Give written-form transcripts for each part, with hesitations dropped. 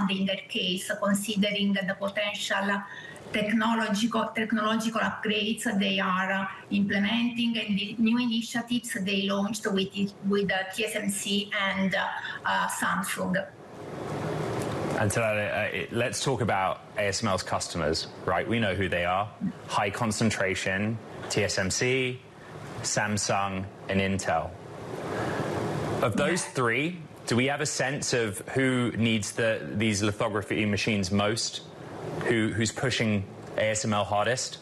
sound in that case, considering the potential technological upgrades they are implementing and the new initiatives they launched with TSMC and Samsung. Antonella, let's talk about ASML's customers, right? We know who they are. High concentration, TSMC, Samsung, and Intel. Of those three, do we have a sense of who needs these lithography machines most? Who's pushing ASML hardest?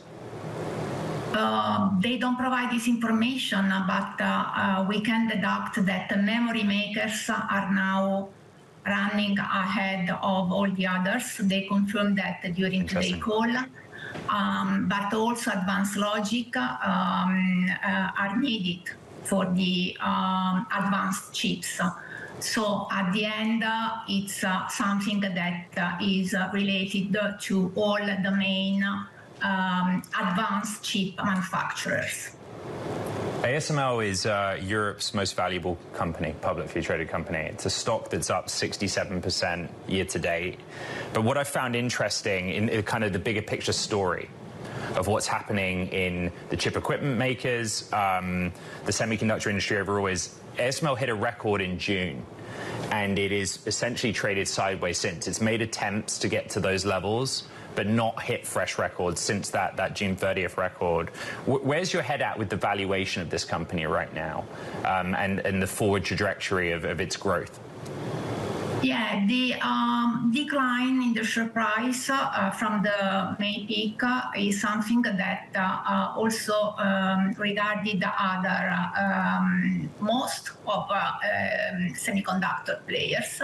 They don't provide this information, but we can deduct that the memory makers are now running ahead of all the others. They confirmed that during today's call. But also advanced logic are needed for the advanced chips. So at the end, it's something that is related to all the main advanced chip manufacturers. ASML is Europe's most valuable company, publicly traded company. It's a stock that's up 67% year to date. But what I found interesting in kind of the bigger picture story of what's happening in the chip equipment makers, the semiconductor industry overall, is ASML hit a record in June, and it is essentially traded sideways since. It's made attempts to get to those levels, but not hit fresh records since that June 30th record. Where's your head at with the valuation of this company right now, and the forward trajectory of its growth? Yeah, the decline in the share price from the May peak is something that also regarded other most of semiconductor players.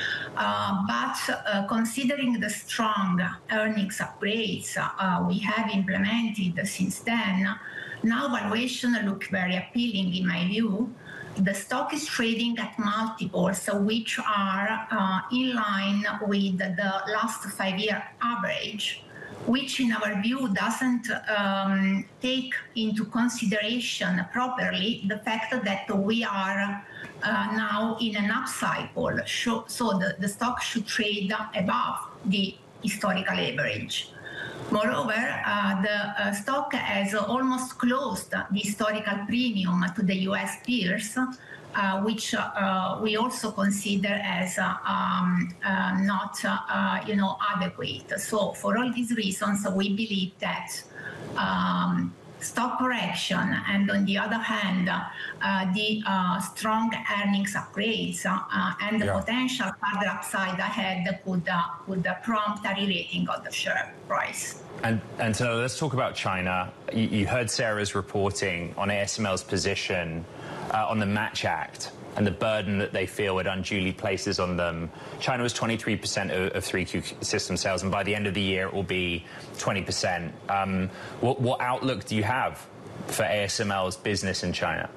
But considering the strong earnings upgrades we have implemented since then, now valuation look very appealing in my view. The stock is trading at multiples which are in line with the last 5-year average, which in our view doesn't take into consideration properly the fact that we are now in an upcycle. So the stock should trade above the historical average. Moreover, the stock has almost closed the historical premium to the US peers, which we also consider as not adequate. So for all these reasons, we believe that stock correction and on the other hand, the strong earnings upgrades and the potential further upside ahead could prompt a re-rating of the share price. And so let's talk about China. You heard Sarah's reporting on ASML's position on the Match Act and the burden that they feel it unduly places on them. China was 23% of 3Q system sales, and by the end of the year it will be 20%. What outlook do you have for ASML's business in China?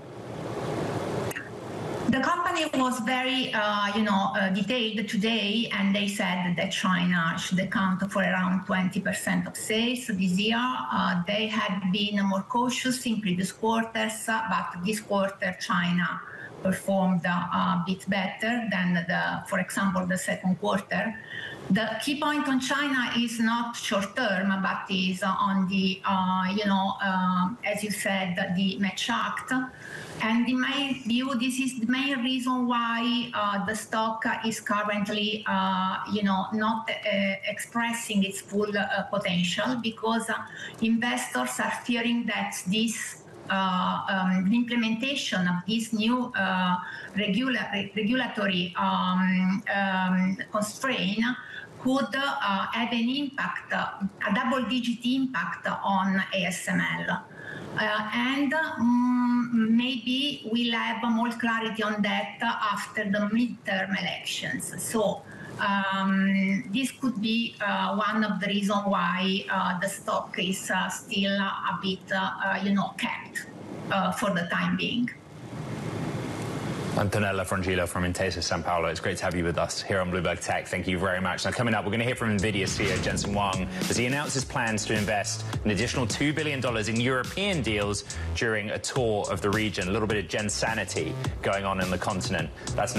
The company was very, detailed today, and they said that China should account for around 20% of sales this year. They had been more cautious in previous quarters, but this quarter China performed a bit better than, for example, the second quarter. The key point on China is not short term, but is on the, as you said, the Match Act. And in my view, this is the main reason why the stock is currently, not expressing its full potential, because investors are fearing that this the implementation of this new regulatory constraint could have an impact, a double-digit impact on ASML. And maybe we'll have more clarity on that after the midterm elections. So this could be one of the reasons why the stock is still a bit, kept for the time being. Antonella Frongillo from Intesa Sanpaolo. It's great to have you with us here on Bloomberg Tech. Thank you very much. Now, coming up, we're going to hear from NVIDIA CEO Jensen Huang as he announces plans to invest an additional $2 billion in European deals during a tour of the region. A little bit of Jensanity going on in the continent. That's